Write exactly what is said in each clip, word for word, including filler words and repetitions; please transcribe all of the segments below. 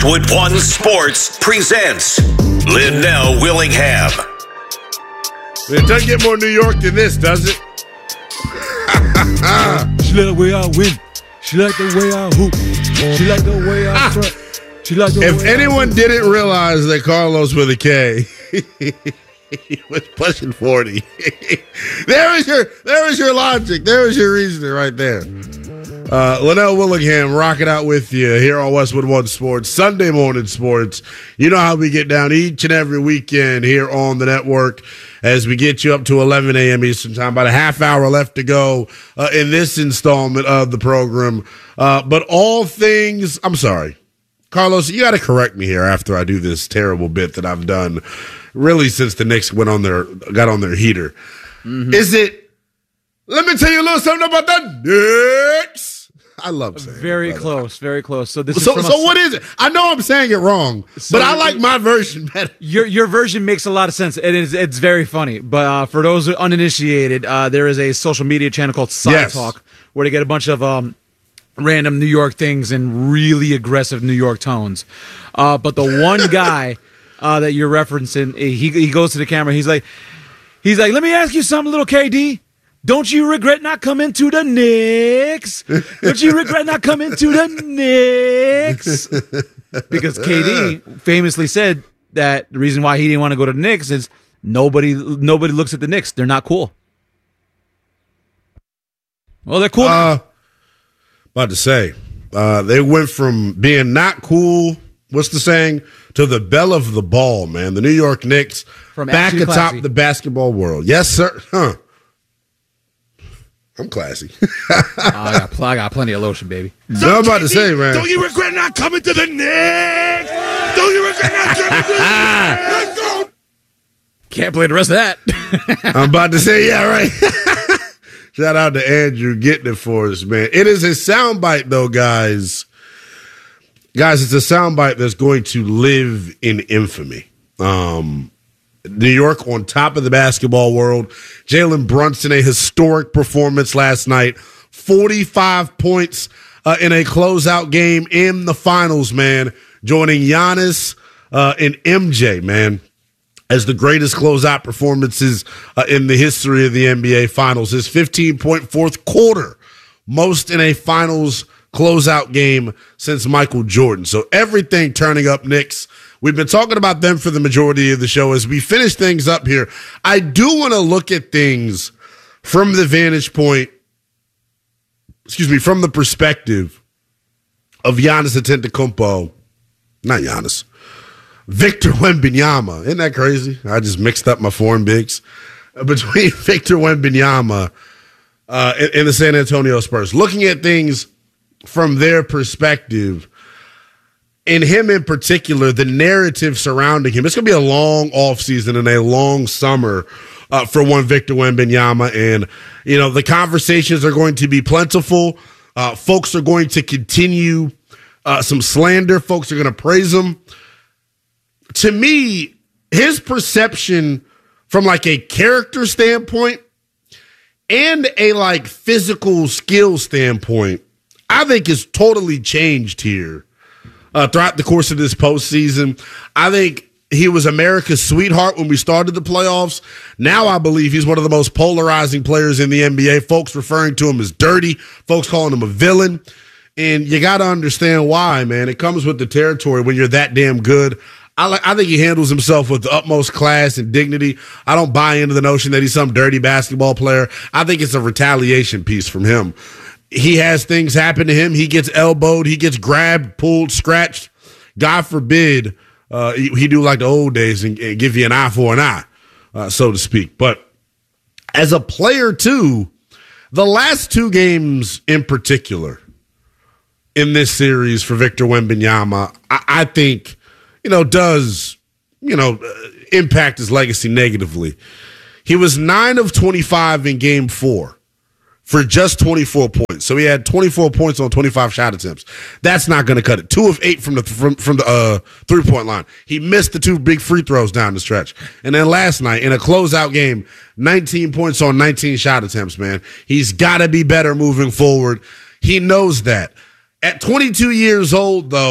Westwood One Sports presents Linnell Willingham. It doesn't get more New York than this, does it? She like the way I win. She like the way I hoop. She like the way I front. She like the if way anyone I didn't realize that Carlos with a K he was pushing forty. there is your there is your logic. There is your reasoning right there. Uh, Linnell Willingham rocking out with you here on Westwood One Sports, Sunday morning sports. You know how we get down each and every weekend here on the network as we get you up to eleven a.m. Eastern time. About a half hour left to go uh, in this installment of the program. Uh, but all things, I'm sorry, Carlos, you got to correct me here after I do this terrible bit that I've done really since the Knicks went on their got on their heater. Mm-hmm. Is it? Let me tell you a little something about the Knicks. I love saying very it, close, very close. So this so, is from so a, what is it? I know I'm saying it wrong, so but I like my version better. Your your version makes a lot of sense. It is it's very funny. But uh, for those uninitiated, uh, there is a social media channel called Side Yes. Talk where they get a bunch of um, random New York things in really aggressive New York tones. Uh, but the one guy uh, that you're referencing, he he goes to the camera. He's like, he's like, let me ask you something, little K D. Don't you regret not coming to the Knicks? Don't you regret not coming to the Knicks? Because K D famously said that the reason why he didn't want to go to the Knicks is nobody nobody looks at the Knicks. They're not cool. Well, they're cool. Uh, about to say, uh, they went from being not cool, what's the saying, to the belle of the ball, man. The New York Knicks From back actually atop classy. the basketball world. Yes, sir. Huh. I'm classy. oh, I, got pl- I got plenty of lotion, baby. So I'm about to say, man. Don't you regret not coming to the Knicks? Don't you regret not coming to the Knicks? Let's go. Can't play the rest of that. I'm about to say, yeah, right. Shout out to Andrew getting it for us, man. It is a soundbite, though, guys. Guys, it's a soundbite that's going to live in infamy. Um, New York on top of the basketball world. Jalen Brunson, a historic performance last night. forty-five points uh, in a closeout game in the finals, man. Joining Giannis uh, and M J, man, as the greatest closeout performances uh, in the history of the N B A Finals. His fifteen-point fourth quarter, most in a finals closeout game since Michael Jordan. So everything turning up, Knicks. We've been talking about them for the majority of the show. As we finish things up here, I do want to look at things from the vantage point, excuse me, from the perspective of Giannis Antetokounmpo. Not Giannis. Victor Wembanyama. Isn't that crazy? I just mixed up my foreign bigs. Between Victor Wembanyama uh, and, and the San Antonio Spurs. Looking at things from their perspective, and him in particular, the narrative surrounding him. It's going to be a long offseason and a long summer uh, for one Victor Wembanyama. And, you know, the conversations are going to be plentiful. Uh, folks are going to continue uh, some slander. Folks are going to praise him. To me, his perception from like a character standpoint and a like physical skill standpoint, I think is totally changed here. Uh, throughout the course of this postseason, I think he was America's sweetheart when we started the playoffs. Now I believe he's one of the most polarizing players in the N B A. Folks referring to him as dirty, folks calling him a villain. And you got to understand why, man. It comes with the territory when you're that damn good. I, like, I think he handles himself with the utmost class and dignity. I don't buy into the notion that he's some dirty basketball player. I think it's a retaliation piece from him. He has things happen to him. He gets elbowed. He gets grabbed, pulled, scratched. God forbid uh, he, he do like the old days and, and give you an eye for an eye, uh, so to speak. But as a player, too, the last two games in particular in this series for Victor Wembanyama, I, I think, you know, does, you know, impact his legacy negatively. He was nine of twenty-five in game four for just twenty-four points. So he had twenty-four points on twenty-five shot attempts. That's not going to cut it. Two of eight from the from, from the uh, three-point line. He missed the two big free throws down the stretch. And then last night, in a closeout game, nineteen points on nineteen shot attempts, man. He's got to be better moving forward. He knows that. At twenty-two years old, though,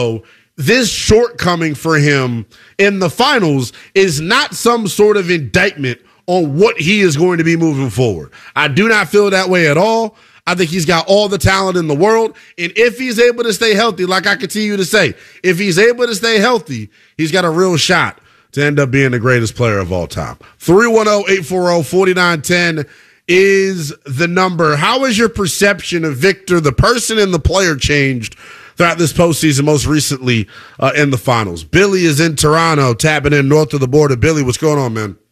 this shortcoming for him in the finals is not some sort of indictment on what he is going to be moving forward. I do not feel that way at all. I think he's got all the talent in the world. And if he's able to stay healthy, like I continue to say, if he's able to stay healthy, he's got a real shot to end up being the greatest player of all time. three one zero, eight four zero, four nine one zero is the number. How has your perception of Victor, the person and the player, changed throughout this postseason, most recently uh, in the finals? Billy is in Toronto, tapping in north of the border. Billy, what's going on, man?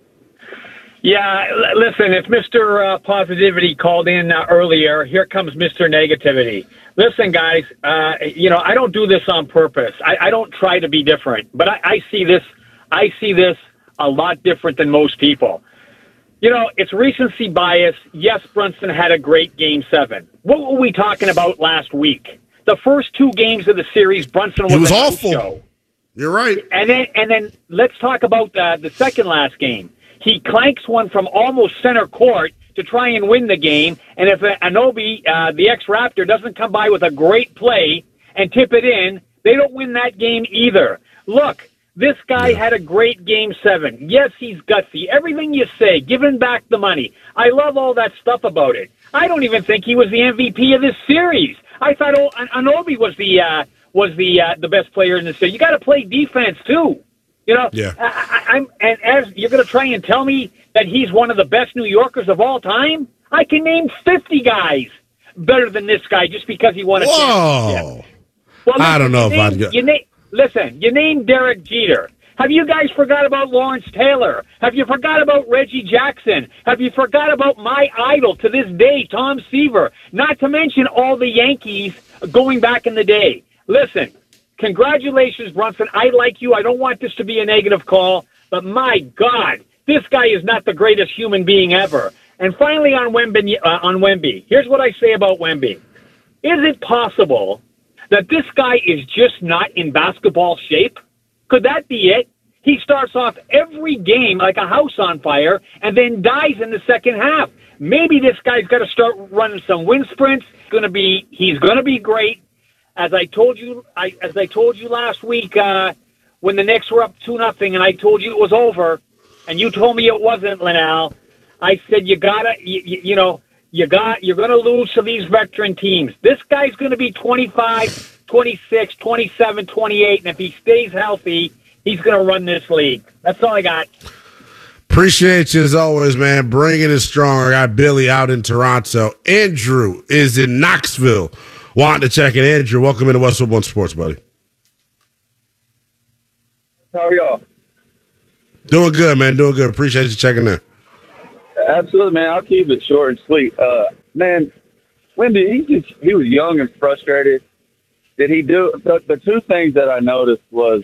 Yeah, l- listen, if Mister Uh, Positivity called in uh, earlier, here comes Mister Negativity. Listen, guys, uh, you know, I don't do this on purpose. I, I don't try to be different, but I, I see this, I see this a lot different than most people. You know, it's recency bias. Yes, Brunson had a great game seven. What were we talking about last week? The first two games of the series, Brunson was, It was an awful. show. You're right. And then, and then let's talk about uh, the second last game. He clanks one from almost center court to try and win the game. And if Anobi, uh, the ex-Raptor, doesn't come by with a great play and tip it in, they don't win that game either. Look, this guy Yeah. had a great game seven. Yes, he's gutsy. Everything you say, giving back the money. I love all that stuff about it. I don't even think he was the M V P of this series. I thought oh, Anobi was the uh, was the uh, the best player in the series. You got to play defense too. You know, Yeah. I, I, I'm, and as you're going to try and tell me that he's one of the best New Yorkers of all time, I can name fifty guys better than this guy just because he won a championship. Whoa. Well, I don't know you if name, I'd go- you name, Listen, you named Derek Jeter. Have you guys forgot about Lawrence Taylor? Have you forgot about Reggie Jackson? Have you forgot about my idol to this day, Tom Seaver? Not to mention all the Yankees going back in the day. Listen, congratulations, Brunson. I like you. I don't want this to be a negative call, but my God, this guy is not the greatest human being ever. And finally on Wemby, uh, on Wemby, here's what I say about Wemby. Is it possible that this guy is just not in basketball shape? Could that be it? He starts off every game like a house on fire and then dies in the second half. Maybe this guy's got to start running some wind sprints. Going to be, he's going to be great. As I told you, I, as I told you last week, uh, when the Knicks were up two nothing, and I told you it was over, and you told me it wasn't, Linnell. I said you gotta, you, you know, you got, you're going to lose to these veteran teams. This guy's going to be twenty-five, twenty-six, twenty-seven, twenty-eight, and if he stays healthy, he's going to run this league. That's all I got. Appreciate you as always, man. Bringing it strong. I got Billy out in Toronto. Andrew is in Knoxville. Wanting to check in. Andrew, welcome into Westwood One Sports, buddy. How are y'all? Doing good, man. Doing good. Appreciate you checking in. Absolutely, man. I'll keep it short and sweet. Uh, man, Wendy, he just he was young and frustrated. Did he do the, the two things that I noticed was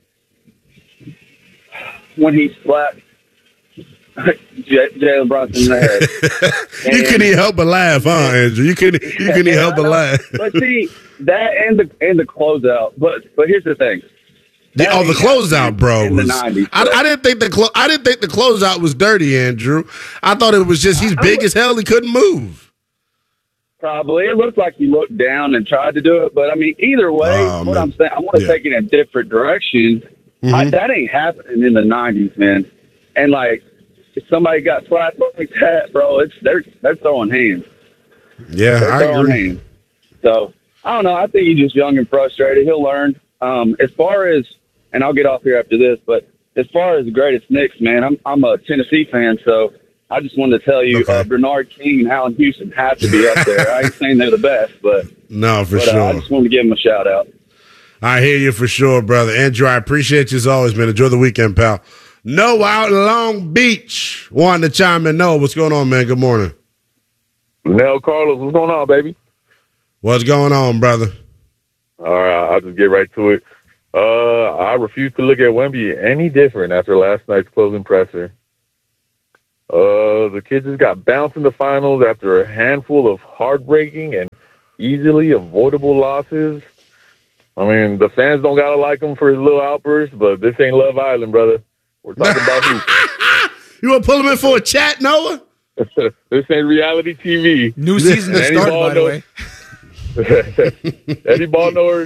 when he slapped J- Jalen Brunson in the head. You couldn't even help but laugh, huh, Andrew? You couldn't. You couldn't even help but laugh. But see that and the and the closeout. But but here's the thing. The, oh, the closeout, bro. In the Was, nineties, I, I didn't think the clo- I didn't think the closeout was dirty, Andrew. I thought it was just he's big as hell. He couldn't move. Probably. It looked like he looked down and tried to do it. But, I mean, either way, Oh, what man. I'm saying, I want to Yeah. take it in a different direction. Mhm. I, that ain't happening in the nineties, man. And, like, if somebody got slapped like that, bro, it's they're, they're throwing hands. Yeah, They're I throwing agree. hands. So, I don't know. I think he's just young and frustrated. He'll learn. Um, as far as, and I'll get off here after this, but as far as the greatest Knicks, man, I'm I'm a Tennessee fan, so I just wanted to tell you, Okay. uh, Bernard King and Allen Houston have to be up there. I ain't saying they're the best, but, No, for but sure. uh, I just wanted to give them a shout out. I hear you for sure, brother. Andrew, I appreciate you as always, man. Enjoy the weekend, pal. Noah out in Long Beach. Wanting to chime in. Noah, what's going on, man? Good morning. Nell Carlos, what's going on, baby? What's going on, brother? All right, I'll just get right to it. Uh, I refuse to look at Wemby any different after last night's closing presser. Uh, the kid just got bounced in the finals after a handful of heartbreaking and easily avoidable losses. I mean, the fans don't gotta like him for his little outbursts, but this ain't Love Island, brother. We're talking about who. You want to pull him in for a chat, Noah? This ain't reality T V. New season to Any start, ball by the knows- way. Eddie Ball knower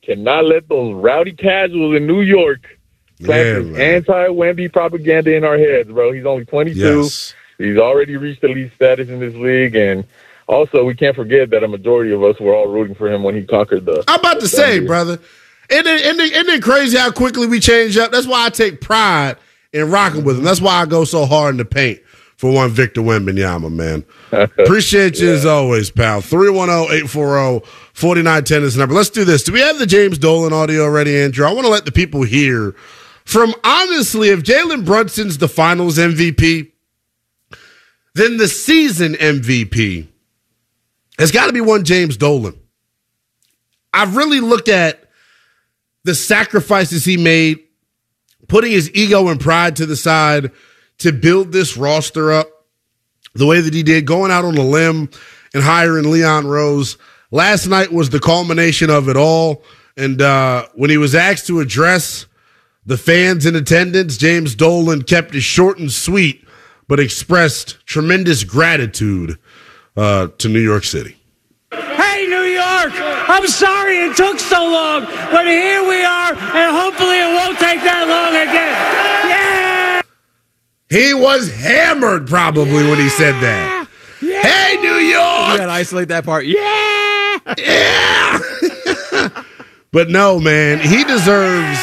cannot let those rowdy casuals in New York plant Yeah, this man. anti-Wemby propaganda in our heads, bro. He's only twenty-two. Yes. He's already reached elite status in this league, and also we can't forget that a majority of us were all rooting for him when he conquered the. I'm about to say, Wemby. brother, isn't it, isn't, it, isn't it crazy how quickly we change up? That's why I take pride in rocking with him. That's why I go so hard in the paint for one Victor Wembanyama, man. Appreciate you yeah. as always, pal. three one zero, eight four zero, four nine one zero is the number. Let's do this. Do we have the James Dolan audio ready, Andrew? I want to let the people hear from, honestly, if Jalen Brunson's the finals M V P, then the season M V P has got to be one James Dolan. I've really looked at the sacrifices he made, putting his ego and pride to the side to build this roster up the way that he did, going out on a limb and hiring Leon Rose. Last night was the culmination of it all. And uh, when he was asked to address the fans in attendance, James Dolan kept it short and sweet, but expressed tremendous gratitude uh, to New York City. Hey, New York, I'm sorry it took so long, but here we are, and hopefully it won't take that long again. Yeah! He was hammered probably yeah. when he said that. Yeah. Hey, New York! You gotta isolate that part. Yeah! Yeah! But no, man, he deserves...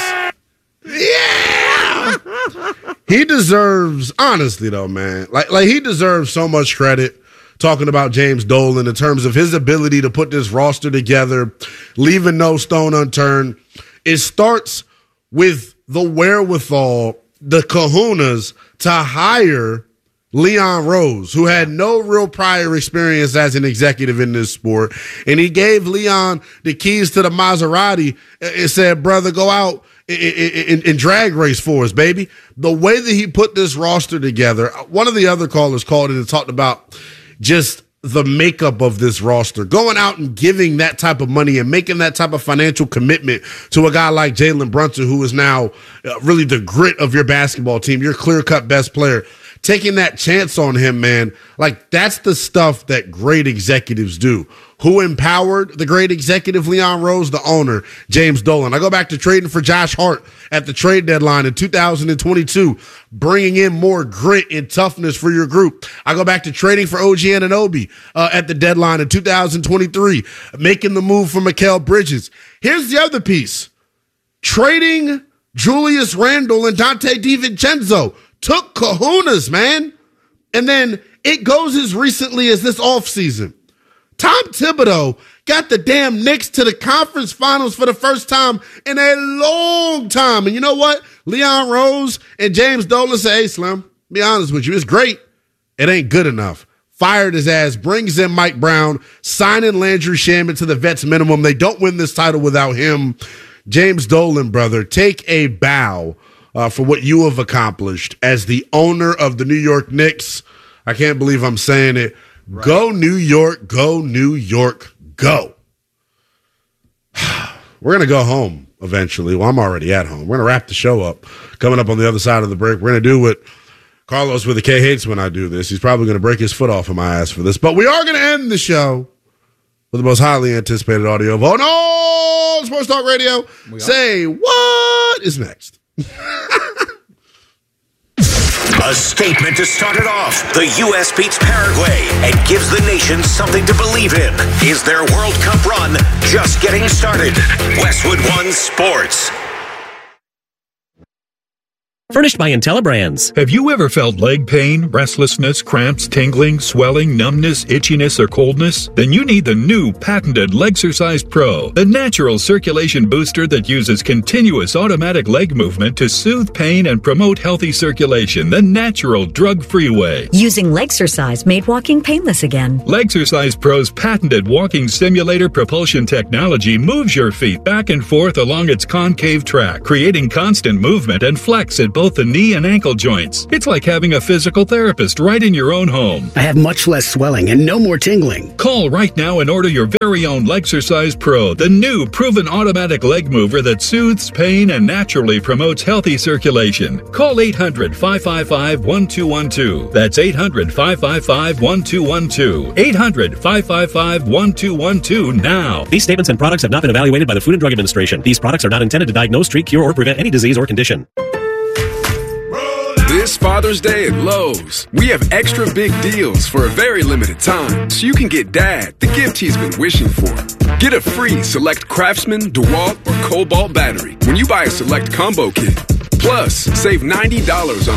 Yeah! He deserves, honestly though, man, like, like he deserves so much credit talking about James Dolan in terms of his ability to put this roster together, leaving no stone unturned. It starts with the wherewithal, the kahunas, to hire Leon Rose, who had no real prior experience as an executive in this sport. And he gave Leon the keys to the Maserati and said, brother, go out and drag race for us, baby. The way that he put this roster together, one of the other callers called it and talked about just the makeup of this roster, going out and giving that type of money and making that type of financial commitment to a guy like Jalen Brunson, who is now uh, really the grit of your basketball team, your clear-cut best player. Taking that chance on him, man, like that's the stuff that great executives do. Who empowered the great executive Leon Rose? The owner, James Dolan. I go back to trading for Josh Hart at the trade deadline in two thousand twenty-two, bringing in more grit and toughness for your group. I go back to trading for O G Anunoby uh, at the deadline in two thousand twenty-three, making the move for Mikal Bridges. Here's the other piece. Trading Julius Randle and Dante DiVincenzo. Took kahunas, man. And then it goes as recently as this offseason. Tom Thibodeau got the damn Knicks to the conference finals for the first time in a long time. And you know what? Leon Rose and James Dolan say, hey, Slim, be honest with you, it's great. It ain't good enough. Fired his ass, brings in Mike Brown, signing Landry Shamet to the vets minimum. They don't win this title without him. James Dolan, brother, take a bow Uh, for what you have accomplished as the owner of the New York Knicks. I can't believe I'm saying it. Right. Go New York, go New York, go. We're going to go home eventually. Well, I'm already at home. We're going to wrap the show up. Coming up on the other side of the break, we're going to do what Carlos with a K hates when I do this. He's probably going to break his foot off of my ass for this. But we are going to end the show with the most highly anticipated audio of all no Sports Talk Radio. Say what is next? A statement to start it off. The U S beats Paraguay and gives the nation something to believe in. Is their World Cup run just getting started? Westwood One Sports. Furnished by IntelliBrands. Have you ever felt leg pain, restlessness, cramps, tingling, swelling, numbness, itchiness, or coldness? Then you need the new patented Legsercise Pro, the natural circulation booster that uses continuous automatic leg movement to soothe pain and promote healthy circulation the natural, drug-free way. Using Legsercise made walking painless again. Legsercise Pro's patented walking simulator propulsion technology moves your feet back and forth along its concave track, creating constant movement and flex at both both the knee and ankle joints. It's like having a physical therapist right in your own home. I have much less swelling and no more tingling. Call right now and order your very own Legsercise Pro, the new proven automatic leg mover that soothes pain and naturally promotes healthy circulation. Call eight hundred, five five five, one two one two. That's eight hundred, five five five, one two one two. eight hundred, five five five, one two one two now. These statements and products have not been evaluated by the Food and Drug Administration. These products are not intended to diagnose, treat, cure, or prevent any disease or condition. This Father's Day at Lowe's, we have extra big deals for a very limited time, so you can get Dad the gift he's been wishing for. Get a free Select Craftsman, DeWalt, or Cobalt battery when you buy a Select Combo Kit. Plus, save ninety dollars on